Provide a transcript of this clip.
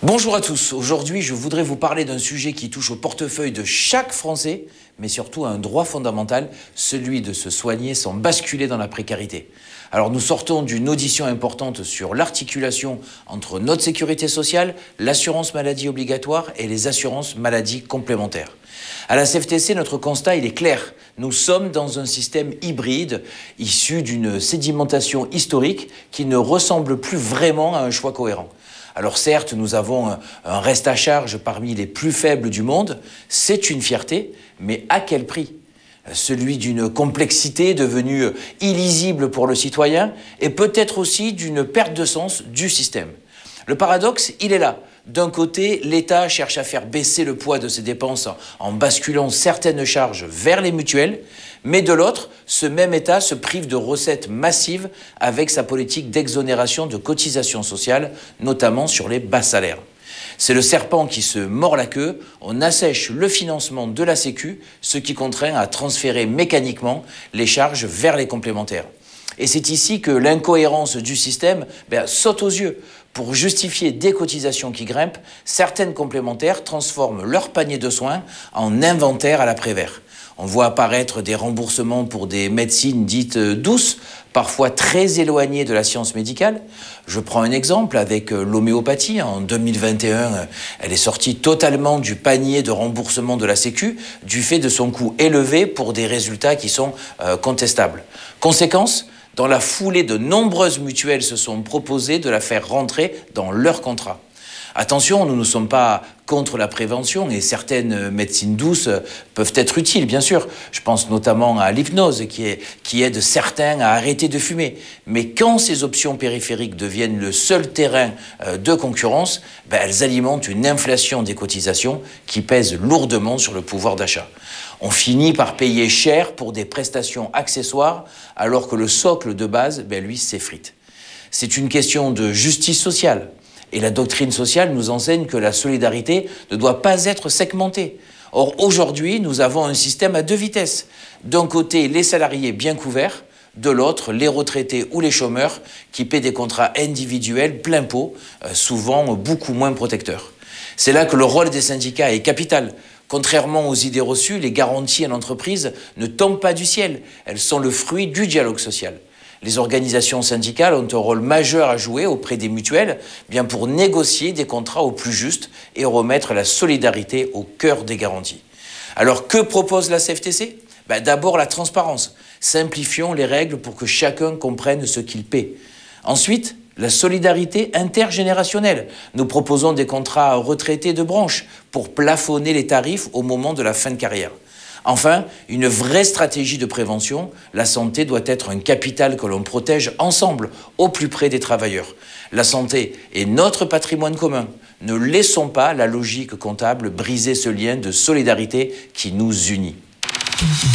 Bonjour à tous, aujourd'hui je voudrais vous parler d'un sujet qui touche au portefeuille de chaque Français, mais surtout à un droit fondamental, celui de se soigner sans basculer dans la précarité. Alors nous sortons d'une audition importante sur l'articulation entre notre sécurité sociale, l'assurance maladie obligatoire et les assurances maladie complémentaires. À la CFTC, notre constat il est clair. Nous sommes dans un système hybride, issu d'une sédimentation historique qui ne ressemble plus vraiment à un choix cohérent. Alors certes, nous avons un reste à charge parmi les plus faibles du monde, c'est une fierté, mais à quel prix ? Celui d'une complexité devenue illisible pour le citoyen et peut-être aussi d'une perte de sens du système. Le paradoxe, il est là. D'un côté, l'État cherche à faire baisser le poids de ses dépenses en basculant certaines charges vers les mutuelles, mais de l'autre, ce même État se prive de recettes massives avec sa politique d'exonération de cotisations sociales, notamment sur les bas salaires. C'est le serpent qui se mord la queue, on assèche le financement de la Sécu, ce qui contraint à transférer mécaniquement les charges vers les complémentaires. Et c'est ici que l'incohérence du système saute aux yeux. Pour justifier des cotisations qui grimpent, certaines complémentaires transforment leur panier de soins en inventaire à l'après-vert. On voit apparaître des remboursements pour des médecines dites douces, parfois très éloignées de la science médicale. Je prends un exemple avec l'homéopathie. En 2021, elle est sortie totalement du panier de remboursement de la Sécu du fait de son coût élevé pour des résultats qui sont contestables. Conséquence ? Dans la foulée, de nombreuses mutuelles se sont proposées de la faire rentrer dans leur contrat. Attention, nous ne sommes pas contre la prévention et certaines médecines douces peuvent être utiles, bien sûr. Je pense notamment à l'hypnose qui aide certains à arrêter de fumer. Mais quand ces options périphériques deviennent le seul terrain de concurrence, elles alimentent une inflation des cotisations qui pèse lourdement sur le pouvoir d'achat. On finit par payer cher pour des prestations accessoires alors que le socle de base, lui, s'effrite. C'est une question de justice sociale. Et la doctrine sociale nous enseigne que la solidarité ne doit pas être segmentée. Or, aujourd'hui, nous avons un système à deux vitesses. D'un côté, les salariés bien couverts, de l'autre, les retraités ou les chômeurs qui paient des contrats individuels plein pot, souvent beaucoup moins protecteurs. C'est là que le rôle des syndicats est capital. Contrairement aux idées reçues, les garanties en entreprise ne tombent pas du ciel. Elles sont le fruit du dialogue social. Les organisations syndicales ont un rôle majeur à jouer auprès des mutuelles, pour négocier des contrats au plus juste et remettre la solidarité au cœur des garanties. Alors que propose la CFTC ? D'abord la transparence. Simplifions les règles pour que chacun comprenne ce qu'il paie. Ensuite, la solidarité intergénérationnelle. Nous proposons des contrats retraités de branche pour plafonner les tarifs au moment de la fin de carrière. Enfin, une vraie stratégie de prévention. La santé doit être un capital que l'on protège ensemble, au plus près des travailleurs. La santé est notre patrimoine commun. Ne laissons pas la logique comptable briser ce lien de solidarité qui nous unit.